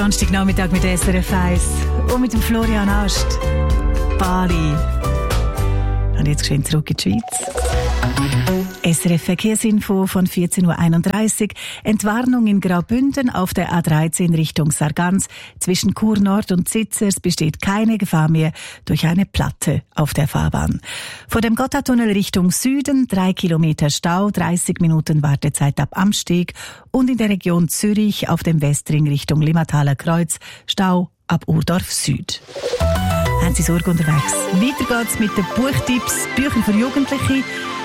Donnerstagnachmittag mit SRF 1 und mit dem Florian Ast. Bali. Und jetzt geschwind zurück in die Schweiz. SRF Verkehrsinfo von 14.31 Uhr. Entwarnung in Graubünden auf der A13 Richtung Sargans. Zwischen Chur Nord und Zitzers besteht keine Gefahr mehr durch eine Platte auf der Fahrbahn. Vor dem Gotthardtunnel Richtung Süden 3 Kilometer Stau, 30 Minuten Wartezeit ab Amsteg. Und in der Region Zürich auf dem Westring Richtung Limmathaler Kreuz Stau ab Urdorf Süd. Haben Sie Sorge unterwegs? Weiter geht's mit den Buchtipps, Bücher für Jugendliche.